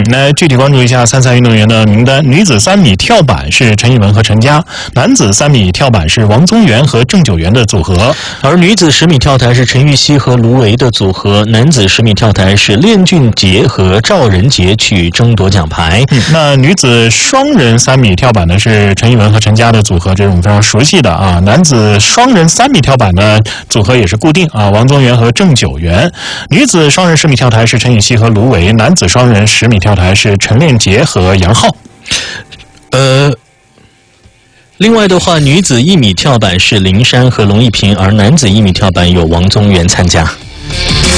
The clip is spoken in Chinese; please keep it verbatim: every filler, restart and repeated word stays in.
那具体关注一下参赛运动员的名单。女子三米跳板是陈艺文和陈佳，男子三米跳板是王宗源和郑九元的组合， 而女子十米跳台是陈芋汐和卢维的组合，男子十米跳台是练俊杰和赵仁杰去争夺奖牌。 嗯，那女子双人三米跳板呢是陈艺文和陈佳的组合，这是我们非常熟悉的啊。男子双人三米跳板的组合也是固定啊，王宗源和郑九元。女子双人十米跳台是陈芋汐和卢维，男子双人十米跳台是陈练杰和杨浩。 呃。另外的话，女子一米跳板是林珊和龙一平，而男子一米跳板有王宗源参加。